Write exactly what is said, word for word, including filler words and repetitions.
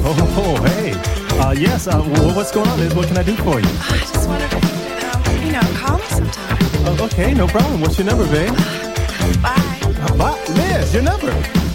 Oh, hey. Uh, yes, uh, what's going on, Liz? What can I do for you? I just wondered if you could, um, you know, call me sometime. Uh, okay, no problem. What's your number, babe? Bye. Uh, bye. Liz, your number.